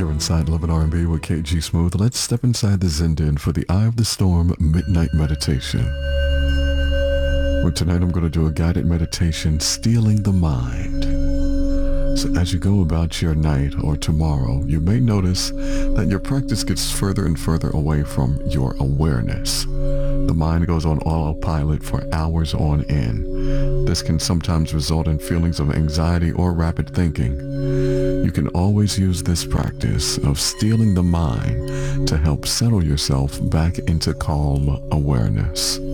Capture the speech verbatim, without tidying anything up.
You're inside Love and R and B with K G Smooth. Let's step inside the Zen Den for the Eye of the Storm Midnight Meditation. Well, tonight I'm going to do a guided meditation, Stealing the Mind. So as you go about your night or tomorrow, you may notice that your practice gets further and further away from your awareness. The mind goes on autopilot for hours on end. This can sometimes result in feelings of anxiety or rapid thinking. You can always use this practice of stealing the mind to help settle yourself back into calm awareness.